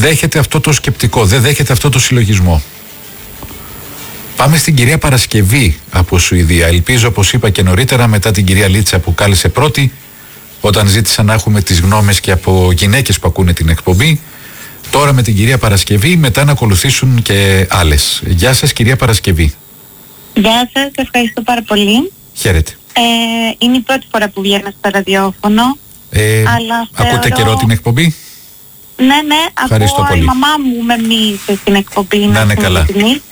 δέχεται αυτό το σκεπτικό, δεν δέχεται αυτό το συλλογισμό. Πάμε στην κυρία Παρασκευή από Σουηδία. Ελπίζω, όπως είπα και νωρίτερα, μετά την κυρία Λίτσα που κάλεσε πρώτη, όταν ζήτησα να έχουμε τις γνώμες και από γυναίκες που ακούνε την εκπομπή, τώρα με την κυρία Παρασκευή, μετά να ακολουθήσουν και άλλες. Γεια σας, κυρία Παρασκευή. Γεια σας, ευχαριστώ πάρα πολύ. Χαίρετε. Είναι η πρώτη φορά που βγαίνω στο ραδιόφωνο. Αλλά ακούτε καιρό την εκπομπή? Ναι, ευχαριστώ ακούω, πολύ. η μαμά μου με μίλησε στην εκπομπή. Να είναι καλά.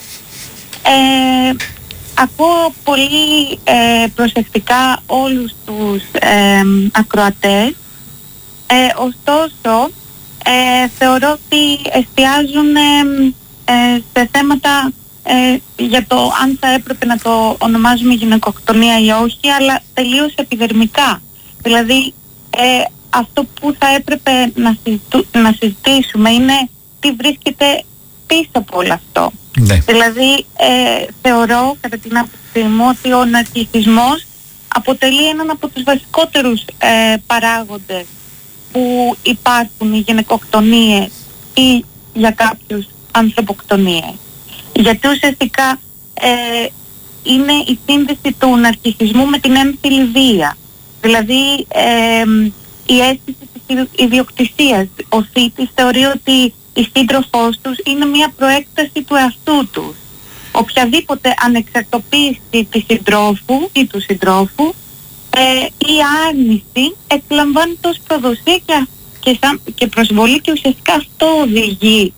Ακούω πολύ προσεκτικά όλους τους ακροατές. Ωστόσο, θεωρώ ότι εστιάζουν σε θέματα για το αν θα έπρεπε να το ονομάζουμε γυναικοκτονία ή όχι, αλλά τελείως επιδερμικά. Δηλαδή, αυτό που θα έπρεπε να συζητήσουμε είναι τι βρίσκεται πίσω από όλο αυτό. Ναι. Δηλαδή, θεωρώ κατά την άποψή μου ότι ο ναρκισσισμός αποτελεί έναν από τους βασικότερους παράγοντες που υπάρχουν οι γυναικοκτονίες ή για κάποιους ανθρωποκτονίες. Γιατί ουσιαστικά είναι η σύνδεση του ναρκισσισμού με την έμφυλη βία. Δηλαδή η αίσθηση της ιδιοκτησίας. Ο θήτης θεωρεί ότι η σύντροφός τους είναι μια προέκταση του εαυτού τους. Οποιαδήποτε ανεξαρτοποίηση της συντρόφου ή του συντρόφου ή άρνηση εκλαμβάνεται ως προδοσία και προσβολή, και ουσιαστικά αυτό οδηγεί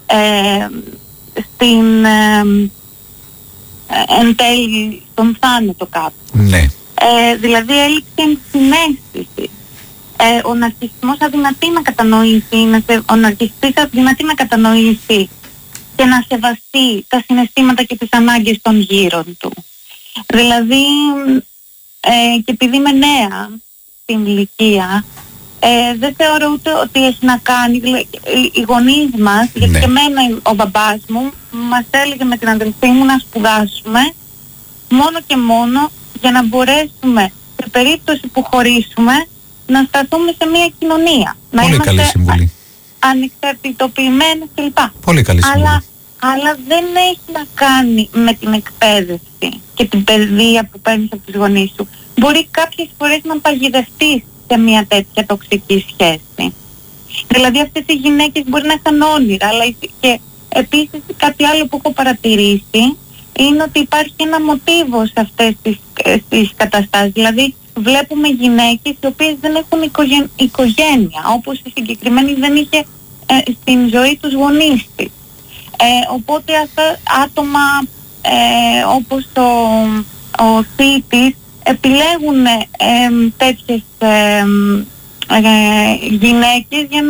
στην εν τέλει στον θάνατο κάποιου. Ναι. Δηλαδή έλλειψη ενσυναίσθησης. Ο ναρκισσισμός αδυνατεί να κατανοήσει, ο ναρκισσιστής αδυνατεί να κατανοήσει και να σεβαστεί τα συναισθήματα και τις ανάγκες των γύρων του. Δηλαδή, και επειδή είμαι νέα στην ηλικία, δεν θεωρώ ούτε ότι έχει να κάνει, οι γονείς μας, γιατί και εμένα ο μπαμπάς μου μας έλεγε με την αδελφή μου να σπουδάσουμε μόνο και μόνο για να μπορέσουμε σε περίπτωση που χωρίσουμε να σταθούμε σε μια κοινωνία. Πολύ να καλή συμβουλή. Ανεξαρτητοποιημένες κλπ. Πολύ καλή συμβουλή. Αλλά δεν έχει να κάνει με την εκπαίδευση και την παιδεία που παίρνεις από τους γονείς σου. Μπορεί κάποιες φορές να παγιδευτείς σε μια τέτοια τοξική σχέση. Δηλαδή αυτές οι γυναίκες μπορεί να είχαν όνειρα, αλλά και επίσης κάτι άλλο που έχω παρατηρήσει είναι ότι υπάρχει ένα μοτίβο σε αυτές τις καταστάσεις. Δηλαδή βλέπουμε γυναίκες οι οποίες δεν έχουν οικογένεια, όπως η συγκεκριμένη δεν είχε στην ζωή τους γονείς της. Οπότε αυτά άτομα όπως ο θήτης επιλέγουν τέτοιες γυναίκες για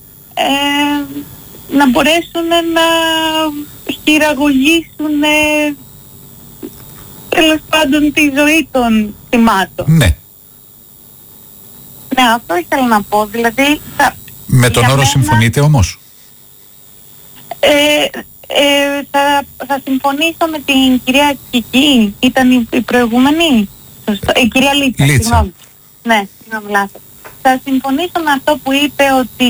να μπορέσουν να χειραγωγήσουν τέλος πάντων τη ζωή των θυμάτων. Ναι. Ναι, αυτό ήθελα να πω. Δηλαδή, με τον όρο συμφωνείτε όμως? Θα συμφωνήσω με την κυρία Κική, ήταν η προηγούμενη, η κυρία Λίτσα. Συγγνώμη. Ναι, συγγνώμη, λάθος. Θα συμφωνήσω με αυτό που είπε ότι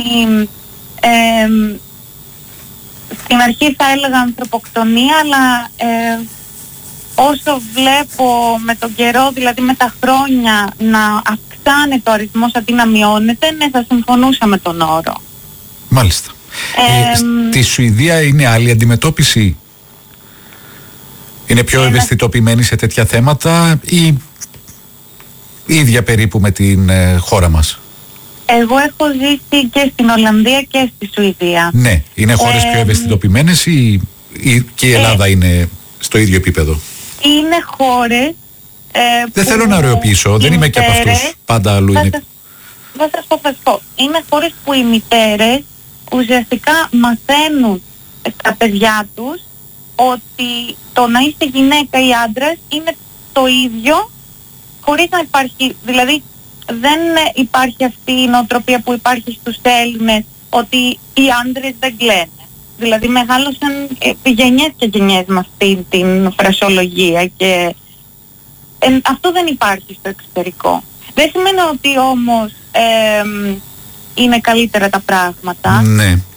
στην αρχή θα έλεγα ανθρωποκτονία, αλλά όσο βλέπω με τον καιρό, δηλαδή με τα χρόνια, να αυξάνεται ο αριθμός αντί να μειώνεται, ναι, θα συμφωνούσα με τον όρο. Μάλιστα. Στη Σουηδία είναι άλλη αντιμετώπιση? Είναι πιο ευαισθητοποιημένη σε τέτοια θέματα ή ίδια περίπου με την χώρα μας? Εγώ έχω ζήσει και στην Ολλανδία και στη Σουηδία. Ναι, είναι χώρες πιο ευαισθητοποιημένες ή και η Ελλάδα είναι στο ίδιο επίπεδο? Είναι χώρες δεν θέλω να αραιοποιήσω, δεν είμαι και από αυτούς, πάντα αλλού είναι. Θα σας πω. Είναι χώρες που οι μητέρες ουσιαστικά μαθαίνουν στα παιδιά τους ότι το να είσαι γυναίκα ή άντρας είναι το ίδιο, χωρίς να υπάρχει, δηλαδή δεν υπάρχει αυτή η νοοτροπία που υπάρχει στους Έλληνες ότι οι άντρες δεν κλαίνε. Δηλαδή μεγάλωσαν γενιές και γενιές με αυτή την φρασιολογία και αυτό δεν υπάρχει στο εξωτερικό. Δεν σημαίνει ότι όμως είναι καλύτερα τα πράγματα. Ναι.